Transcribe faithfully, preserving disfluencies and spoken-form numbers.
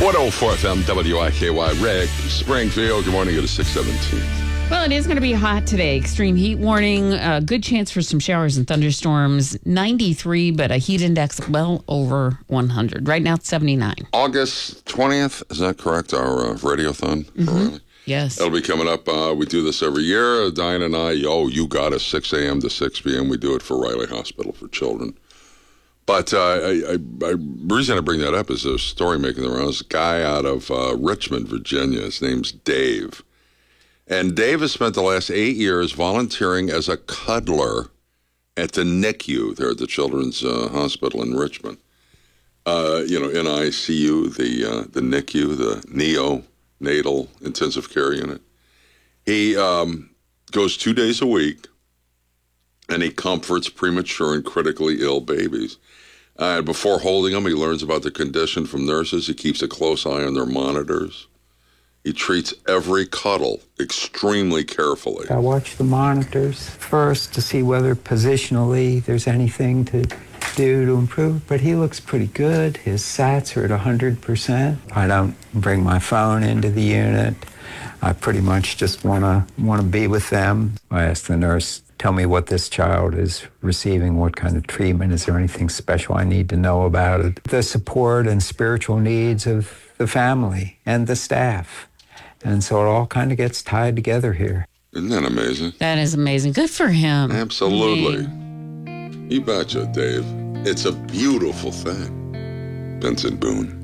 one oh four F M W I K Y. Rick, Springfield. Good morning. It is six seventeen. Well, it is going to be hot today. Extreme heat warning. A good chance for some showers and thunderstorms. ninety-three, but a heat index well over one hundred. Right now it's seventy-nine. August twentieth. Is that correct? Our uh, radiothon? Mm-hmm. Yes. It'll be coming up. Uh, we do this every year. Diane and I, oh, you got us, six a.m. to six p.m. We do it for Riley Hospital for Children. But uh, I, I, I, the reason I bring that up is a story making the rounds. A guy out of uh, Richmond, Virginia. His name's Dave. And Dave has spent the last eight years volunteering as a cuddler at the N I C U there at the Children's uh, Hospital in Richmond. Uh, you know, N I C U, the uh, the N I C U, the neonatal intensive care unit. He um, goes two days a week, and he comforts premature and critically ill babies. Uh, before holding them, he learns about the condition from nurses. He keeps a close eye on their monitors. He treats every cuddle extremely carefully. I watch the monitors first to see whether positionally there's anything to do to improve, but he looks pretty good. His sats are at one hundred percent. I don't bring my phone into the unit. I pretty much just want to want to be with them. I ask the nurse, tell me what this child is receiving, what kind of treatment, is there anything special I need to know about it? The support and spiritual needs of the family and the staff. And so it all kind of gets tied together here. Isn't that amazing? That is amazing. Good for him. Absolutely. You betcha, Dave. It's a beautiful thing. Vincent Boone.